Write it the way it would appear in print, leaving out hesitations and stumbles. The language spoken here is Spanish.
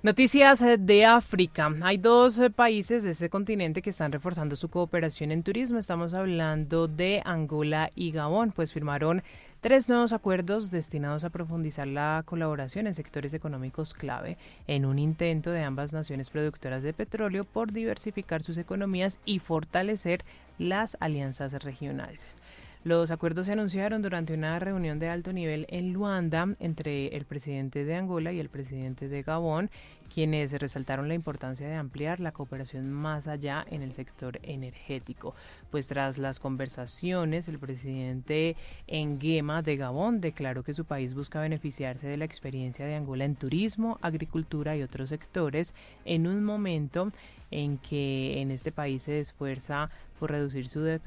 Noticias de África. Hay dos países de este continente que están reforzando su cooperación en turismo. Estamos hablando de Angola y Gabón, pues firmaron tres nuevos acuerdos destinados a profundizar la colaboración en sectores económicos clave en un intento de ambas naciones productoras de petróleo por diversificar sus economías y fortalecer las alianzas regionales. Los acuerdos se anunciaron durante una reunión de alto nivel en Luanda entre el presidente de Angola y el presidente de Gabón, quienes resaltaron la importancia de ampliar la cooperación más allá en el sector energético. Pues tras las conversaciones, el presidente Nguema de Gabón declaró que su país busca beneficiarse de la experiencia de Angola en turismo, agricultura y otros sectores en un momento en que en este país se esfuerza por reducir su dependencia